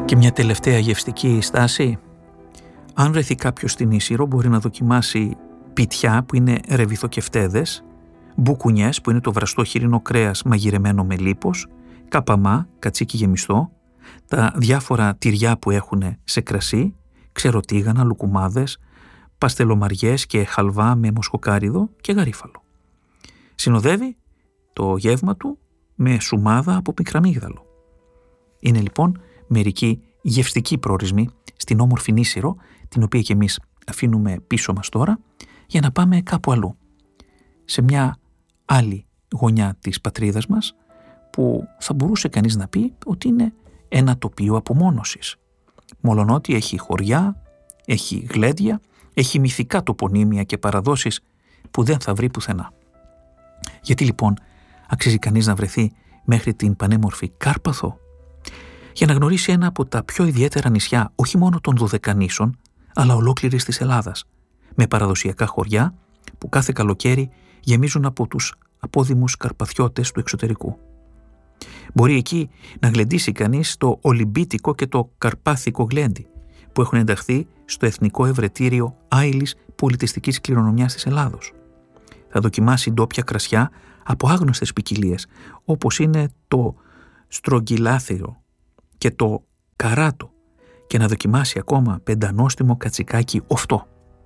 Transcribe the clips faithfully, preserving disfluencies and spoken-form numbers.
Και μια τελευταία γευστική στάση. Αν βρεθεί κάποιος στην Ίσυρο, μπορεί να δοκιμάσει πιτιά, που είναι ρεβιθοκεφτέδες, μπουκουνιές, που είναι το βραστό χοιρινό κρέας μαγειρεμένο με λίπος, καπαμά, κατσίκι γεμιστό, τα διάφορα τυριά που έχουν σε κρασί, ξεροτίγανα, λουκουμάδες, παστελομαριές και χαλβά με μοσχοκάριδο και γαρίφαλο. Συνοδεύει το γεύμα του με σουμάδα από πικραμίγδαλο. Είναι λοιπόν μερικοί γευστικοί προορισμοί στην όμορφη Ίσυρο, την οποία και εμείς αφήνουμε πίσω μας τώρα, για να πάμε κάπου αλλού, σε μια άλλη γωνιά της πατρίδας μας, που θα μπορούσε κανείς να πει ότι είναι ένα τοπίο απομόνωσης. Μολονότι έχει χωριά, έχει γλέντια, έχει μυθικά τοπονύμια και παραδόσεις που δεν θα βρει πουθενά. Γιατί λοιπόν αξίζει κανείς να βρεθεί μέχρι την πανέμορφη Κάρπαθο? Για να γνωρίσει ένα από τα πιο ιδιαίτερα νησιά, όχι μόνο των Δωδεκανήσων, αλλά ολόκληρης της Ελλάδας, με παραδοσιακά χωριά που κάθε καλοκαίρι γεμίζουν από τους απόδημους καρπαθιώτες του εξωτερικού. Μπορεί εκεί να γλεντήσει κανείς το Ολυμπίτικο και το Καρπάθικο γλέντι, που έχουν ενταχθεί στο Εθνικό Ευρετήριο Άειλης Πολιτιστικής Κληρονομιάς της Ελλάδος. Θα δοκιμάσει ντόπια κρασιά από άγνωστες ποικιλίες, όπως είναι το στρογγυλάθυρο και το καράτο, και να δοκιμάσει ακόμα πεντανόστιμο κατσικάκι οφτό.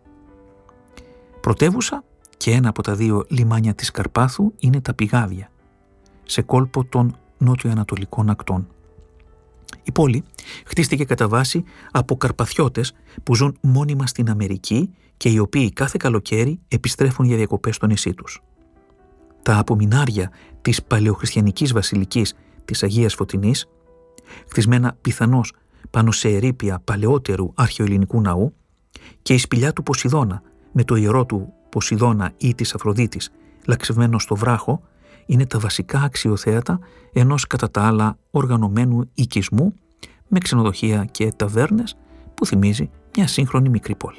Πρωτεύουσα και ένα από τα δύο λιμάνια της Καρπάθου είναι τα Πηγάδια, σε κόλπο των νότιο-ανατολικών ακτών. Η πόλη χτίστηκε κατά βάση από καρπαθιώτες που ζουν μόνιμα στην Αμερική και οι οποίοι κάθε καλοκαίρι επιστρέφουν για διακοπές στο νησί τους. Τα απομεινάρια της παλαιοχριστιανικής βασιλικής της Αγίας Φωτεινής, χτισμένα πιθανώς πάνω σε ερείπια παλαιότερου αρχαιοελληνικού ναού, και η σπηλιά του Ποσειδώνα με το ιερό του Ποσειδώνα ή της Αφροδίτης λαξευμένο στο βράχο, είναι τα βασικά αξιοθέατα ενός κατά τα άλλα οργανωμένου οικισμού με ξενοδοχεία και ταβέρνες που θυμίζει μια σύγχρονη μικρή πόλη.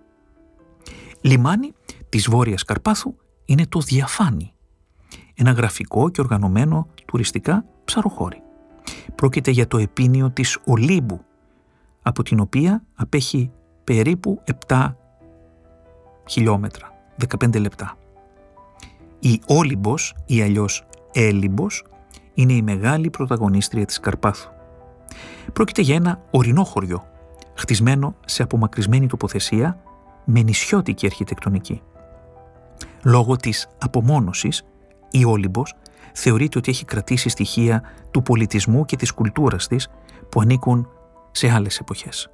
Λιμάνι της Βόρειας Καρπάθου είναι το Διαφάνι, ένα γραφικό και οργανωμένο τουριστικά ψαροχώρι. Πρόκειται για το επίνιο της Ολύμπου, από την οποία απέχει περίπου επτά χιλιόμετρα, δεκαπέντε λεπτά. Η Όλυμπος ή αλλιώς Έλυμπος είναι η μεγάλη πρωταγωνίστρια της Καρπάθου. Πρόκειται για ένα ορεινό χωριό, χτισμένο σε απομακρυσμένη τοποθεσία με νησιώτικη αρχιτεκτονική. Λόγω της απομόνωσης, η Όλυμπος θεωρείται ότι έχει κρατήσει στοιχεία του πολιτισμού και της κουλτούρας της που ανήκουν σε άλλες εποχές.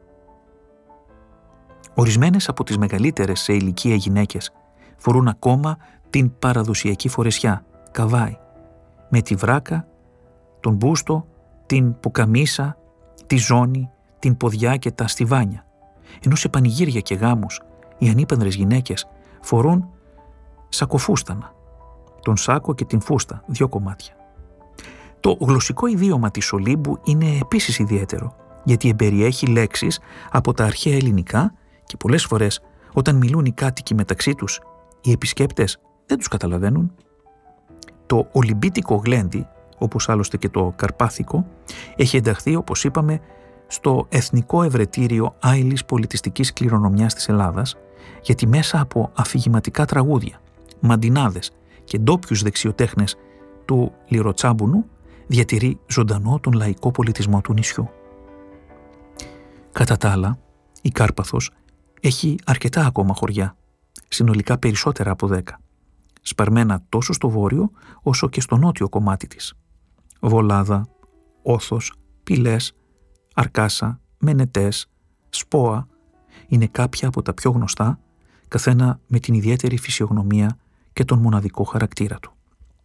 Ορισμένες από τις μεγαλύτερες σε ηλικία γυναίκες φορούν ακόμα την παραδοσιακή φορεσιά, καβάι, με τη βράκα, τον μπούστο, την ποκαμίσα, τη ζώνη, την ποδιά και τα στιβάνια. Ενώ σε πανηγύρια και γάμους οι ανήπανδρες γυναίκες φορούν σακοφούστανα, τον σάκο και την φούστα, δύο κομμάτια. Το γλωσσικό ιδίωμα της Ολύμπου είναι επίσης ιδιαίτερο, γιατί εμπεριέχει λέξεις από τα αρχαία ελληνικά και πολλές φορές όταν μιλούν οι κάτοικοι μεταξύ τους, οι επισκέπτες δεν τους καταλαβαίνουν. Το Ολυμπίτικο γλέντι, όπως άλλωστε και το Καρπάθικο, έχει ενταχθεί, όπως είπαμε, στο Εθνικό Ευρετήριο Άειλης Πολιτιστικής Κληρονομιάς της Ελλάδας, γιατί μέσα από αφηγηματικά τραγούδια, μαντινάδες και ντόπιους δεξιοτέχνες του Λιροτσάμπουνου διατηρεί ζωντανό τον λαϊκό πολιτισμό του νησιού. Κατά τα άλλα, η Κάρπαθος έχει αρκετά ακόμα χωριά, συνολικά περισσότερα από δέκα, σπαρμένα τόσο στο βόρειο όσο και στο νότιο κομμάτι της. Βολάδα, Όθος, Πηλές, Αρκάσα, Μενετές, Σπόα είναι κάποια από τα πιο γνωστά, καθένα με την ιδιαίτερη φυσιογνωμία και τον μοναδικό χαρακτήρα του.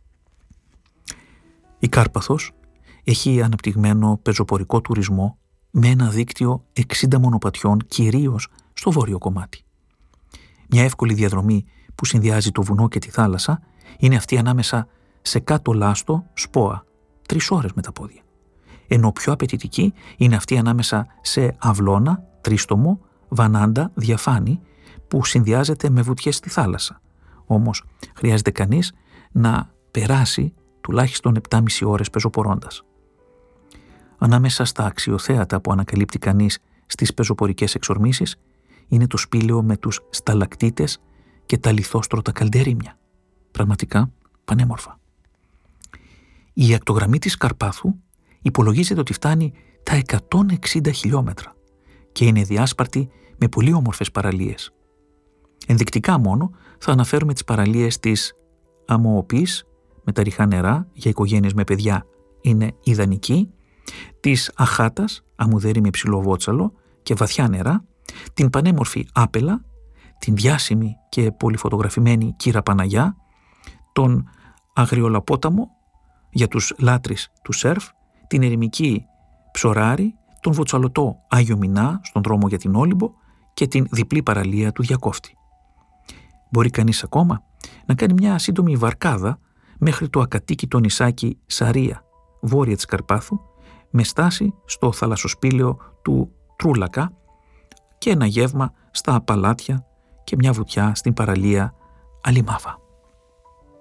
Η Κάρπαθος έχει αναπτυγμένο πεζοπορικό τουρισμό με ένα δίκτυο εξήντα μονοπατιών κυρίως στο βόρειο κομμάτι. Μια εύκολη διαδρομή που συνδυάζει το βουνό και τη θάλασσα είναι αυτή ανάμεσα σε κάτω λάστο, Σπόα, τρεις ώρες με τα πόδια. Ενώ πιο απαιτητική είναι αυτή ανάμεσα σε Αυλώνα, Τρίστομο, Βανάντα, Διαφάνη, που συνδυάζεται με βουτιές στη θάλασσα. Όμως χρειάζεται κανείς να περάσει τουλάχιστον επτά και μισή ώρες πεζοπορώντας. ανάμεσα στα αξιοθέατα που ανακαλύπτει κανείς στις πεζοπορικές εξορμήσεις είναι το σπήλαιο με τους σταλακτίτες και τα λιθόστρωτα καλντερίμια. Πραγματικά πανέμορφα. Η ακτογραμμή της Καρπάθου υπολογίζεται ότι φτάνει τα εκατόν εξήντα χιλιόμετρα και είναι διάσπαρτη με πολύ όμορφες παραλίες. Ενδεικτικά μόνο θα αναφέρουμε τις παραλίες της Αμοοπής με τα ρηχά νερά για οικογένειες με παιδιά είναι ιδανική, της Αχάτας, αμμουδερή με ψηλό βότσαλο και βαθιά νερά, την πανέμορφη Άπελα, την διάσημη και πολυφωτογραφημένη Κύρα Παναγιά, τον Αγριολαπόταμο για τους λάτρεις του σερφ, την ερημική Ψωράρη, τον βοτσαλωτό Άγιο Μινά στον δρόμο για την Όλυμπο και την διπλή παραλία του Διακόφτη. Μπορεί κανείς ακόμα να κάνει μια σύντομη βαρκάδα μέχρι το ακατοίκητο νησάκι Σαρία, βόρεια της Καρπάθου, με στάση στο θαλασσοσπήλαιο του Τρούλακα και ένα γεύμα στα Απαλάτια και μια βουτιά στην παραλία Αλιμάβα.